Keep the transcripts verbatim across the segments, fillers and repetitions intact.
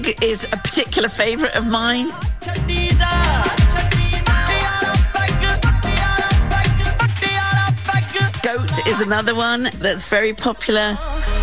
is a particular favourite of mine. Goat is another one that's very popular.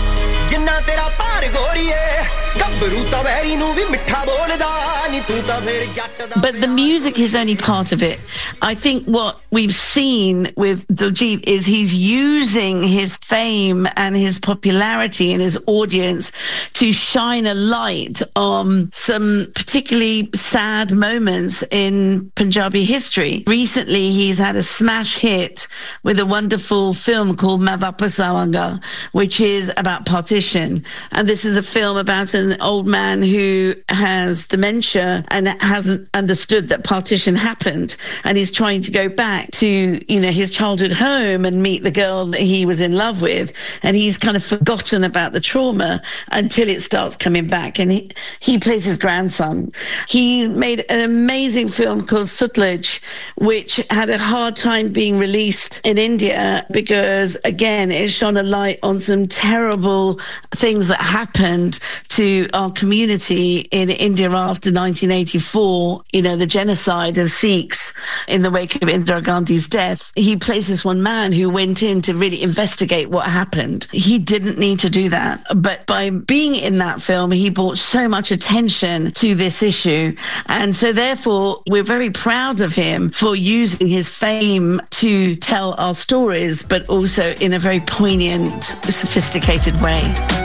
But the music is only part of it. I think what we've seen with Diljit is he's using his fame and his popularity and his audience to shine a light on some particularly sad moments in Punjabi history. Recently, he's had a smash hit with a wonderful film called Main Vapas Aawanga, which is about partition. And this is a film about an old man who has dementia and hasn't understood that partition happened. And he's trying to go back to, you know, his childhood home and meet the girl that he was in love with. And he's kind of forgotten about the trauma until it starts coming back. And he, he plays his grandson. He made an amazing film called Sutlej, which had a hard time being released in India because, again, it shone a light on some terrible things that happened to our community in India after nineteen eighty-four, you know, the genocide of Sikhs in the wake of Indira Gandhi's death. He plays this one man who went in to really investigate what happened. He didn't need to do that. But by being in that film, he brought so much attention to this issue. And so therefore, we're very proud of him for using his fame to tell our stories, but also in a very poignant, sophisticated way.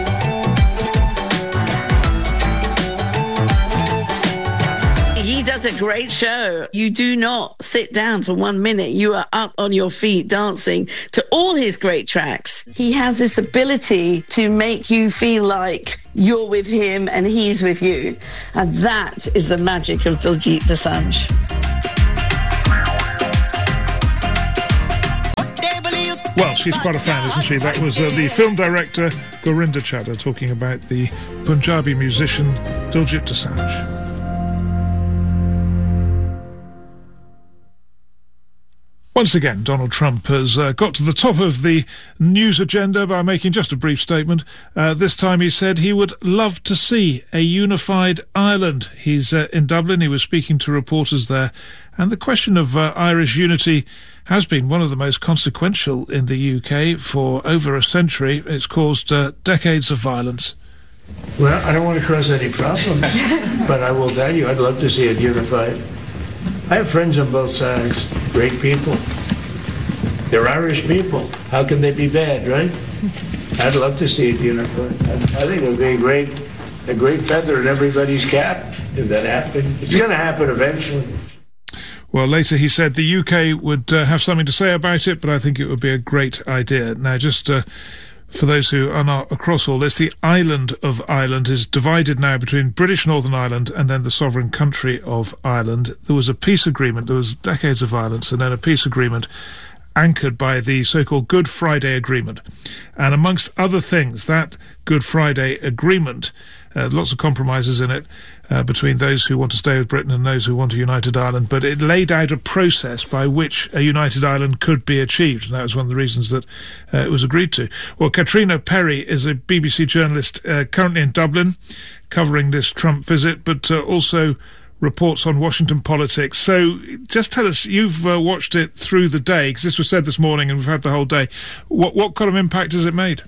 He does a great show. You do not sit down for one minute. You are up on your feet dancing to all his great tracks. He has this ability to make you feel like you're with him and he's with you. And that is the magic of Diljit Dosanjh. Well, she's quite a fan, isn't she? That was uh, the film director Gurinder Chadha talking about the Punjabi musician Diljit Dosanjh. Once again, Donald Trump has uh, got to the top of the news agenda by making just a brief statement. Uh, this time he said he would love to see a unified Ireland. He's uh, in Dublin. He was speaking to reporters there. And the question of uh, Irish unity has been one of the most consequential in the U K for over a century. It's caused uh, decades of violence. Well, I don't want to cause any problems, but I will tell you, I'd love to see it unified. I have friends on both sides, great people. They're Irish people. How can they be bad, right? I'd love to see it unified. I, I think it would be a great, a great feather in everybody's cap if that happened. It's going to happen eventually. Well, later he said the U K would uh, have something to say about it, but I think it would be a great idea. Now, just uh, for those who are not across all this, the island of Ireland is divided now between British Northern Ireland and then the sovereign country of Ireland. There was a peace agreement, there was decades of violence, and then a peace agreement anchored by the so-called Good Friday Agreement. And amongst other things, that Good Friday Agreement, uh, lots of compromises in it, Uh, between those who want to stay with Britain and those who want a united Ireland, but it laid out a process by which a united Ireland could be achieved, and that was one of the reasons that uh, it was agreed to. Well, Katrina Perry is a B B C journalist uh, currently in Dublin covering this Trump visit, but uh, also reports on Washington politics. So just tell us, you've uh, watched it through the day, because this was said this morning and we've had the whole day. What, what kind of impact has it made?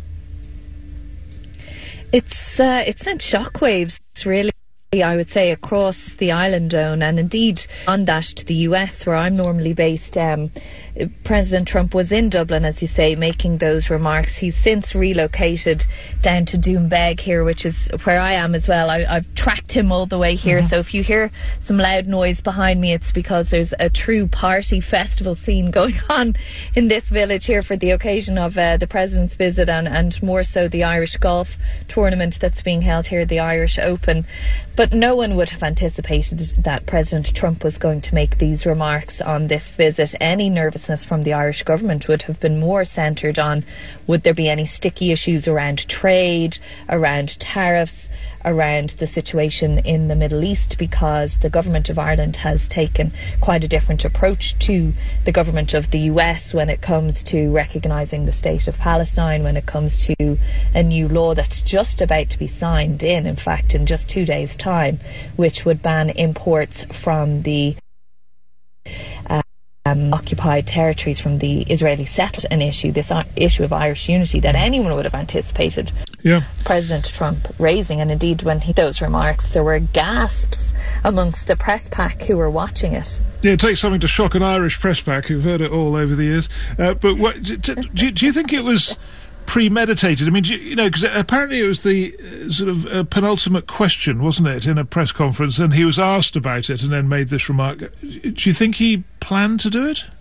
It's, uh, it sent shockwaves, really. I would say across the island zone, and indeed on that to the U S where I'm normally based. Um, President Trump was in Dublin, as you say, making those remarks. He's since relocated down to Doombeg here, which is where I am as well. I, I've tracked him all the way here, mm-hmm. So if you hear some loud noise behind me, it's because there's a true party festival scene going on in this village here for the occasion of uh, the President's visit, and, and more so the Irish golf tournament that's being held here, the Irish Open. But no one would have anticipated that President Trump was going to make these remarks on this visit. Any nervousness from the Irish government would have been more centred on would there be any sticky issues around trade, around tariffs, around the situation in the Middle East, because the government of Ireland has taken quite a different approach to the government of the U S when it comes to recognising the state of Palestine, when it comes to a new law that's just about to be signed in, in fact, in just two days' time, which would ban imports from the uh, Um, occupied territories from the Israeli settlement, an issue, this uh, issue of Irish unity that anyone would have anticipated yeah. President Trump raising. And indeed, when he those remarks, there were gasps amongst the press pack who were watching it. Yeah, it takes something to shock an Irish press pack who've heard it all over the years. Uh, but what, do, do, do you think it was premeditated? I mean, do you, you know, because apparently it was the uh, sort of uh, penultimate question, wasn't it, in a press conference, and he was asked about it and then made this remark. Do you think he planned to do it?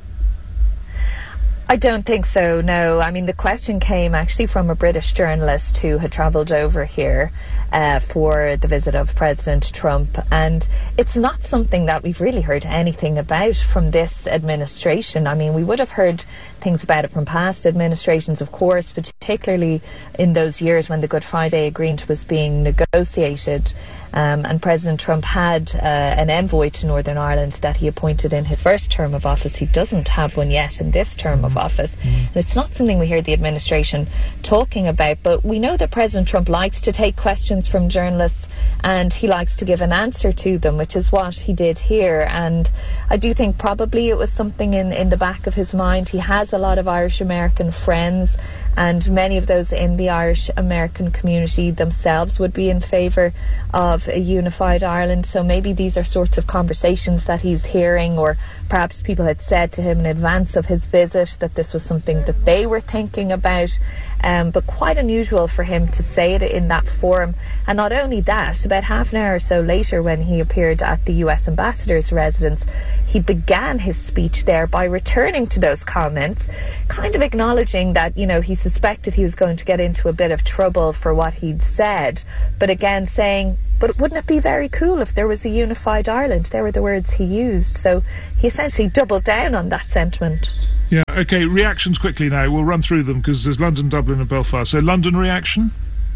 I don't think so, no. I mean, the question came actually from a British journalist who had travelled over here uh, for the visit of President Trump, and it's not something that we've really heard anything about from this administration. I mean, we would have heard things about it from past administrations, of course, particularly in those years when the Good Friday Agreement was being negotiated. Um, and President Trump had uh, an envoy to Northern Ireland that he appointed in his first term of office. He doesn't have one yet in this term of office. Mm. And it's not something we hear the administration talking about, but we know that President Trump likes to take questions from journalists and he likes to give an answer to them, which is what he did here. And I do think probably it was something in, in the back of his mind. He has a lot of Irish American friends, and many of those in the Irish American community themselves would be in favour of a unified Ireland. So maybe these are sorts of conversations that he's hearing, or perhaps people had said to him in advance of his visit that this was something that they were thinking about. Um, but quite unusual for him to say it in that forum. And not only that, about half an hour or so later, when he appeared at the U S ambassador's residence, he began his speech there by returning to those comments, kind of acknowledging that, you know, he suspected he was going to get into a bit of trouble for what he'd said, but again saying, but wouldn't it be very cool if there was a unified Ireland? They were the words he used. So he essentially doubled down on that sentiment. Yeah, OK, reactions quickly now. We'll run through them because there's London, Dublin and Belfast. So London reaction?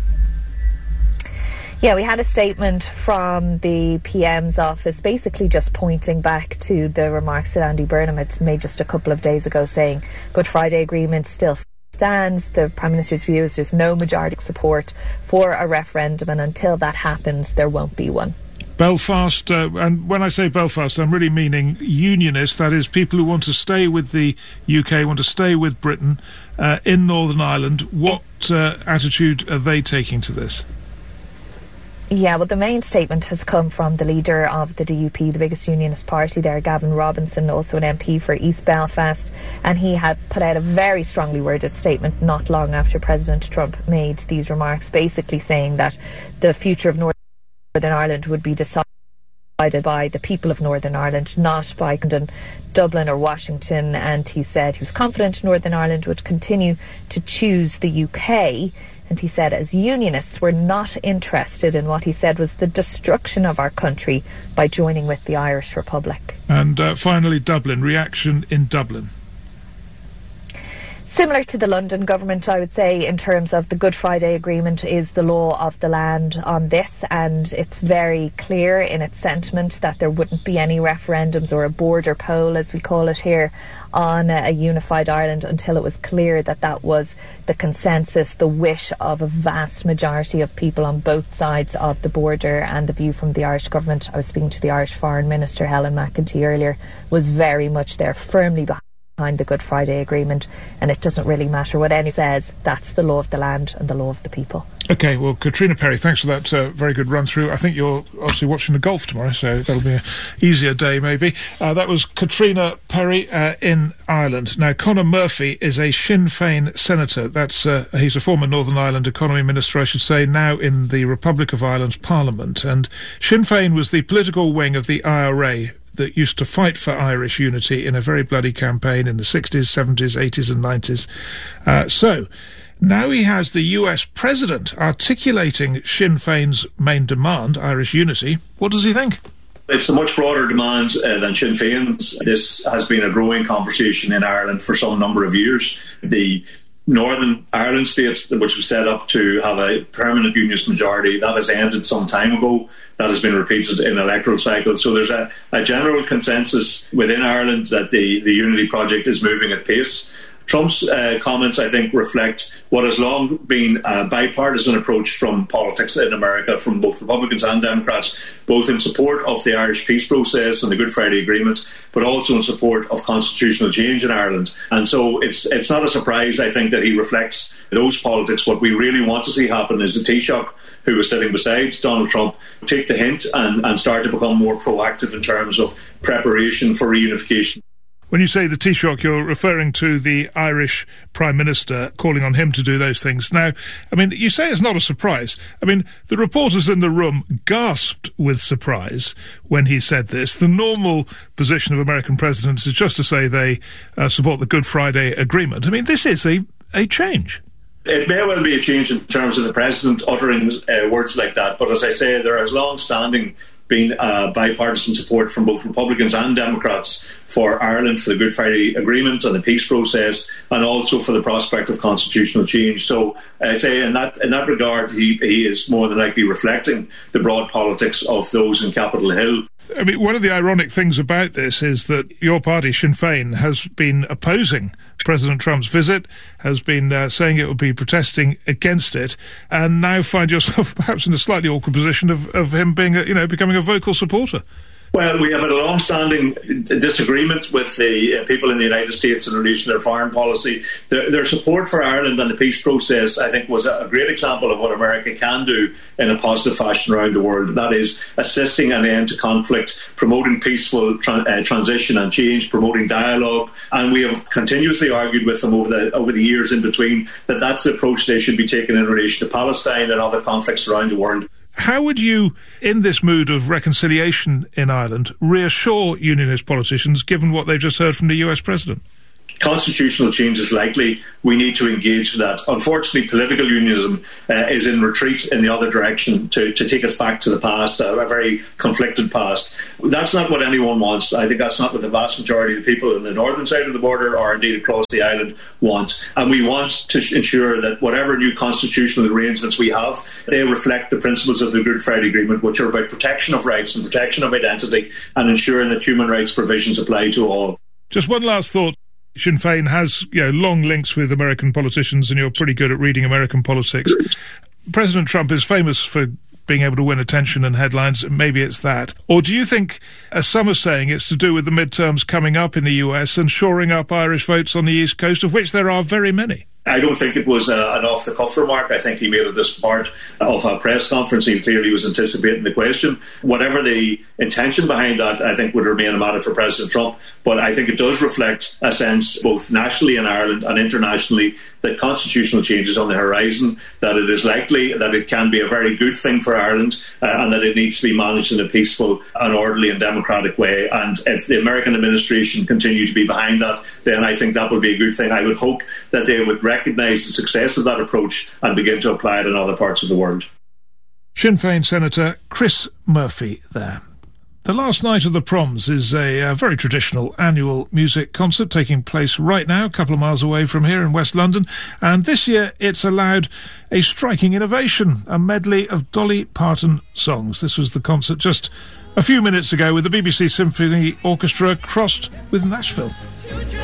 Yeah, we had a statement from the P M's office basically just pointing back to the remarks that Andy Burnham had made just a couple of days ago, saying Good Friday Agreement still stands. The Prime Minister's view is there's no majority support for a referendum, and until that happens, there won't be one. Belfast, uh, and when I say Belfast, I'm really meaning unionists, that is, people who want to stay with the U K, want to stay with Britain uh, in Northern Ireland. What uh, attitude are they taking to this? Yeah, well, the main statement has come from the leader of the D U P, the biggest unionist party there, Gavin Robinson, also an M P for East Belfast, and he had put out a very strongly worded statement not long after President Trump made these remarks, basically saying that the future of Northern Ireland would be decided by the people of Northern Ireland, not by London, Dublin or Washington. And he said he was confident Northern Ireland would continue to choose the U K. And he said, as unionists, we're not interested in what he said was the destruction of our country by joining with the Irish Republic. And uh, finally, Dublin. Reaction in Dublin. Similar to the London government, I would say, in terms of the Good Friday Agreement is the law of the land on this, and it's very clear in its sentiment that there wouldn't be any referendums or a border poll, as we call it here, on a unified Ireland until it was clear that that was the consensus, the wish of a vast majority of people on both sides of the border. And the view from the Irish government, I was speaking to the Irish Foreign Minister Helen McEntee earlier, was very much there, firmly behind behind the Good Friday Agreement, and it doesn't really matter what anyone says. That's the law of the land and the law of the people. OK, well, Katrina Perry, thanks for that uh, very good run-through. I think you're obviously watching the golf tomorrow, so that'll be an easier day, maybe. Uh, that was Katrina Perry uh, in Ireland. Now, Conor Murphy is a Sinn Féin senator. That's uh, he's a former Northern Ireland economy minister, I should say, now in the Republic of Ireland's Parliament. And Sinn Féin was the political wing of the I R A that used to fight for Irish unity in a very bloody campaign in the sixties, seventies, eighties and nineties. Uh, so, now he has the U S president articulating Sinn Féin's main demand, Irish unity. What does he think? It's a much broader demand uh, than Sinn Féin's. This has been a growing conversation in Ireland for some number of years. The Northern Ireland state, which was set up to have a permanent unionist majority. That has ended some time ago. That has been repeated in electoral cycles. So there's a, a general consensus within Ireland that the, the unity project is moving at pace. Trump's uh, comments, I think, reflect what has long been a bipartisan approach from politics in America, from both Republicans and Democrats, both in support of the Irish peace process and the Good Friday Agreement, but also in support of constitutional change in Ireland. And so it's it's not a surprise, I think, that he reflects those politics. What we really want to see happen is the Taoiseach, who was sitting beside Donald Trump, take the hint and, and start to become more proactive in terms of preparation for reunification. When you say the Taoiseach, you're referring to the Irish Prime Minister, calling on him to do those things. Now, I mean, you say it's not a surprise. I mean, the reporters in the room gasped with surprise when he said this. The normal position of American presidents is just to say they uh, support the Good Friday Agreement. I mean, this is a, a change. It may well be a change in terms of the president uttering uh, words like that, but as I say, there is long-standing been uh, bipartisan support from both Republicans and Democrats for Ireland, for the Good Friday Agreement and the peace process, and also for the prospect of constitutional change. So I say in that in that regard, he, he is more than likely reflecting the broad politics of those in Capitol Hill. I mean, one of the ironic things about this is that your party, Sinn Féin, has been opposing President Trump's visit, has been uh, saying it would be protesting against it, and now find yourself perhaps in a slightly awkward position of, of him being, a, you know, becoming a vocal supporter. Well, we have had a long-standing disagreement with the uh, people in the United States in relation to their foreign policy. Their, their support for Ireland and the peace process, I think, was a great example of what America can do in a positive fashion around the world. That is, assisting an end to conflict, promoting peaceful tra- uh, transition and change, promoting dialogue. And we have continuously argued with them over the over the years in between that that's the approach they should be taking in relation to Palestine and other conflicts around the world. How would you, in this mood of reconciliation in Ireland, reassure unionist politicians, given what they've just heard from the U S president? Constitutional change is likely. We need to engage with that. Unfortunately, political unionism uh, is in retreat in the other direction to, to take us back to the past, uh, a very conflicted past. That's not what anyone wants. I think that's not what the vast majority of the people on the northern side of the border or indeed across the island want. And we want to ensure that whatever new constitutional arrangements we have, they reflect the principles of the Good Friday Agreement, which are about protection of rights and protection of identity and ensuring that human rights provisions apply to all. Just one last thought. Sinn Féin has, you know, long links with American politicians, and you're pretty good at reading American politics. President Trump is famous for being able to win attention and headlines. Maybe it's that. Or do you think, as some are saying, it's to do with the midterms coming up in the U S and shoring up Irish votes on the East Coast, of which there are very many? I don't think it was uh, an off-the-cuff remark. I think he made it as part of a press conference. He clearly was anticipating the question. Whatever the intention behind that, I think, would remain a matter for President Trump. But I think it does reflect a sense, both nationally in Ireland and internationally, that constitutional change is on the horizon, that it is likely that it can be a very good thing for Ireland, uh, and that it needs to be managed in a peaceful and orderly and democratic way. And if the American administration continue to be behind that, then I think that would be a good thing. I would hope that they would recognise the success of that approach and begin to apply it in other parts of the world. Sinn Féin Senator Chris Murphy there. The last night of the Proms is a uh, very traditional annual music concert taking place right now, a couple of miles away from here in West London. And this year it's allowed a striking innovation, a medley of Dolly Parton songs. This was the concert just a few minutes ago with the B B C Symphony Orchestra crossed with Nashville.